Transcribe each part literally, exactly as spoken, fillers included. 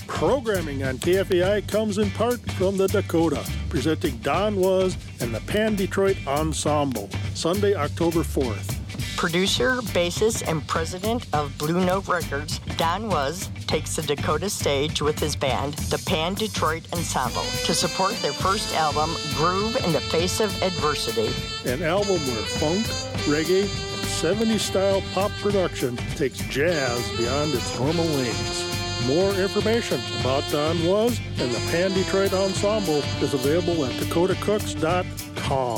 Programming on K F A I comes in part from the Dakota, presenting Don Was and the Pan Detroit Ensemble, Sunday, October fourth. Producer, bassist, and president of Blue Note Records, Don Was takes the Dakota stage with his band, the Pan Detroit Ensemble, to support their first album, Groove in the Face of Adversity. An album where funk, reggae, and seventies-style pop production takes jazz beyond its normal lanes. More information about Don Was and the Pan Detroit Ensemble is available at dakota cooks dot com.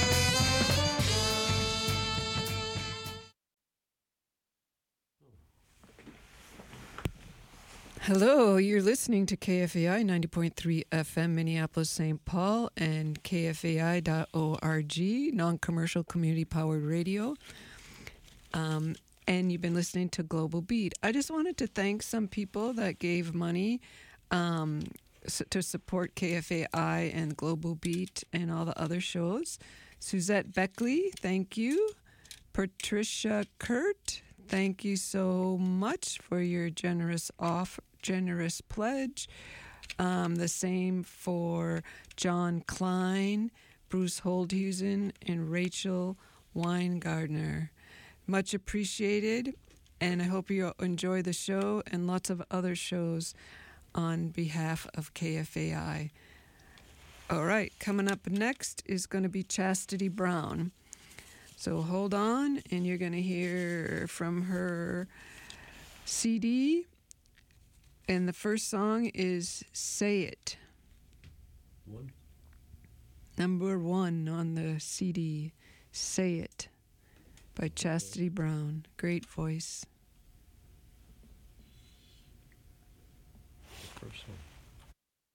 Hello, you're listening to K F A I ninety point three F M Minneapolis, Saint Paul, and K F A I dot org, non-commercial community-powered radio. Um, and you've been listening to Global Beat. I just wanted to thank some people that gave money um, to support K F A I and Global Beat and all the other shows. Suzette Beckley, thank you. Patricia Kurt, thank you so much for your generous offer. Generous pledge. Um, the same for John Klein, Bruce Holdhusen, and Rachel Weingardner. Much appreciated, and I hope you enjoy the show and lots of other shows on behalf of K F A I. All right, coming up next is going to be Chastity Brown. So hold on, and you're going to hear from her C D. And the first song is Say It. One. Number one on the C D, Say It, by Chastity Brown. Great voice. First one.